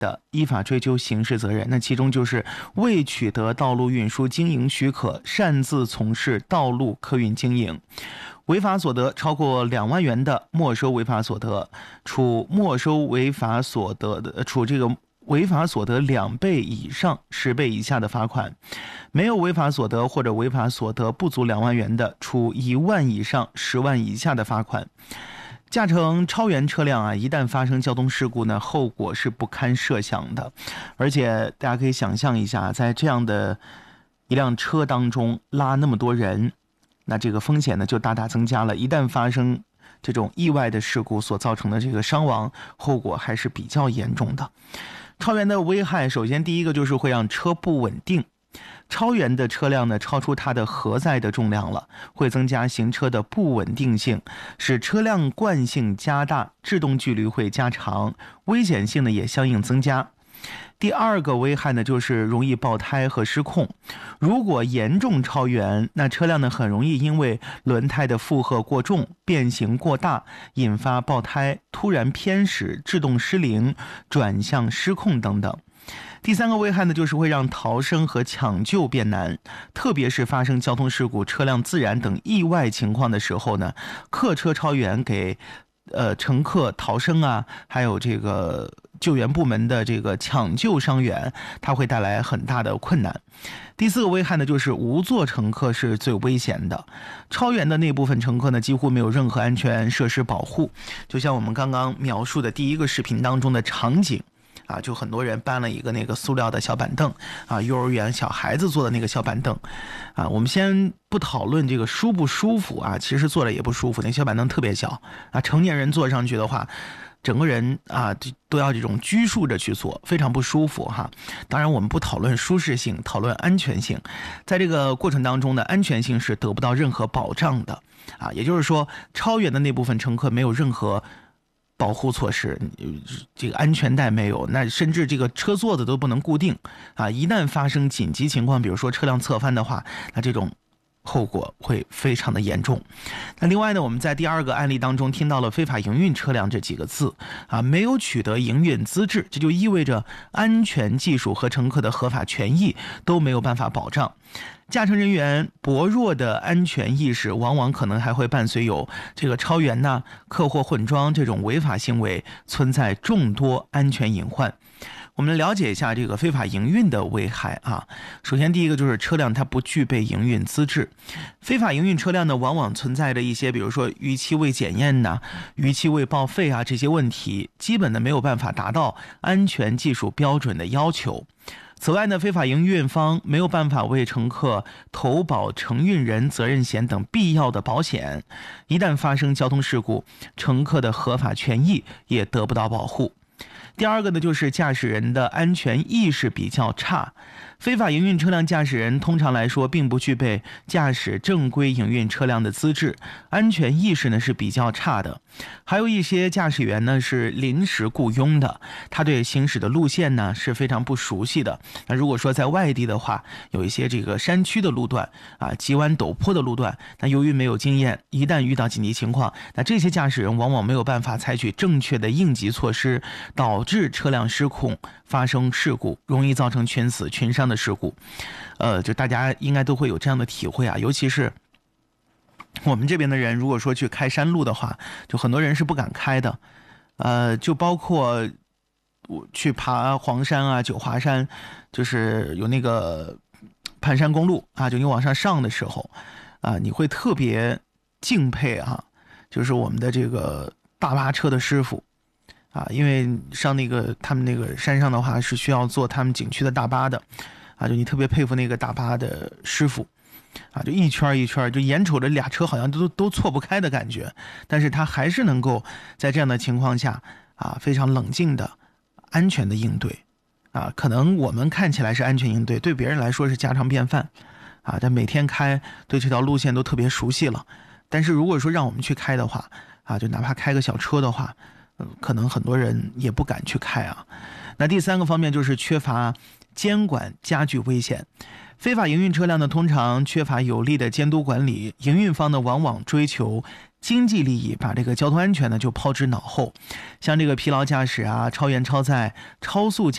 的，依法追究刑事责任。那其中就是未取得道路运输经营许可，擅自从事道路客运经营，违法所得超过2万元的，没收违法所得，处没收违法所得的，处这个违法所得2倍以上10倍以下的罚款；没有违法所得或者违法所得不足2万元的，处1万以上10万以下的罚款。驾乘超员车辆啊，一旦发生交通事故呢，后果是不堪设想的。而且大家可以想象一下，在这样的一辆车当中拉那么多人，那这个风险呢就大大增加了。一旦发生这种意外的事故所造成的这个伤亡，后果还是比较严重的。超员的危害，首先第一个就是会让车不稳定。超员的车辆呢，超出它的荷载的重量了，会增加行车的不稳定性，使车辆惯性加大，制动距离会加长，危险性呢也相应增加。第二个危害呢，就是容易爆胎和失控。如果严重超员，那车辆呢很容易因为轮胎的负荷过重、变形过大，引发爆胎、突然偏驶、制动失灵、转向失控等等。第三个危害呢，就是会让逃生和抢救变难，特别是发生交通事故、车辆自燃等意外情况的时候呢，客车超员给乘客逃生啊，还有这个救援部门的这个抢救伤员，它会带来很大的困难。第四个危害呢，就是无座乘客是最危险的。超员的那部分乘客呢，几乎没有任何安全设施保护，就像我们刚刚描述的第一个视频当中的场景。就很多人搬了一个那个塑料的小板凳幼儿园小孩子坐的那个小板凳我们先不讨论这个舒不舒服其实坐着也不舒服，那小板凳特别小成年人坐上去的话，整个人都要这种拘束着去坐，非常不舒服当然我们不讨论舒适性，讨论安全性。在这个过程当中呢，安全性是得不到任何保障的也就是说，超员的那部分乘客没有任何保护措施，这个安全带没有，那甚至这个车座子都不能固定一旦发生紧急情况，比如说车辆侧翻的话，那这种后果会非常的严重。那另外呢，我们在第二个案例当中听到了非法营运车辆这几个字没有取得营运资质，这就意味着安全技术和乘客的合法权益都没有办法保障。驾乘人员薄弱的安全意识，往往可能还会伴随有这个超员客货混装这种违法行为，存在众多安全隐患。我们了解一下这个非法营运的危害首先第一个就是车辆它不具备营运资质。非法营运车辆呢，往往存在着一些比如说逾期未检验逾期未报废这些问题，基本的没有办法达到安全技术标准的要求。此外呢，非法营运方没有办法为乘客投保承运人责任险等必要的保险，一旦发生交通事故，乘客的合法权益也得不到保护。第二个呢，就是驾驶人的安全意识比较差。非法营运车辆驾驶人通常来说并不具备驾驶正规营运车辆的资质，安全意识呢是比较差的。还有一些驾驶员呢是临时雇佣的，他对行驶的路线呢是非常不熟悉的。那如果说在外地的话，有一些这个山区的路段急弯陡坡的路段，那由于没有经验，一旦遇到紧急情况，那这些驾驶人往往没有办法采取正确的应急措施，导致车辆失控发生事故，容易造成群死群伤的事故。就大家应该都会有这样的体会尤其是我们这边的人，如果说去开山路的话，就很多人是不敢开的。就包括我去爬黄山九华山，就是有那个盘山公路就你往上上的时候你会特别敬佩就是我们的这个大巴车的师傅因为上他们那个山上的话是需要坐他们景区的大巴的就你特别佩服那个大巴的师傅就一圈一圈，就眼瞅着俩车好像都错不开的感觉，但是他还是能够在这样的情况下非常冷静的安全的应对可能我们看起来是安全应对，对别人来说是家常便饭但每天开对这条路线都特别熟悉了。但是如果说让我们去开的话就哪怕开个小车的话可能很多人也不敢去开那第三个方面就是缺乏监管，加剧危险。非法营运车辆呢，通常缺乏有力的监督管理，营运方呢往往追求经济利益，把这个交通安全呢就抛之脑后。像这个疲劳驾驶啊、超员超载、超速